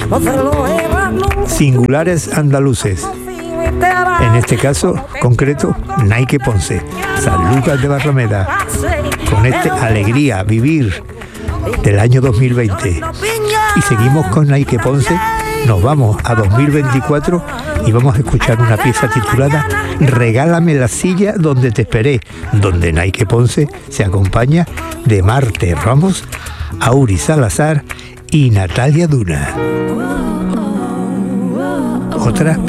Singulares andaluces. En este caso concreto, Naique Ponce, San Lucas de Barrameda, con este Alegría, Vivir, del año 2020. Y seguimos con Naique Ponce, nos vamos a 2024 y vamos a escuchar una pieza titulada Regálame la silla donde te esperé, donde Naique Ponce se acompaña de Marte Ramos, Auri Salazar y Natalia Duna. Otra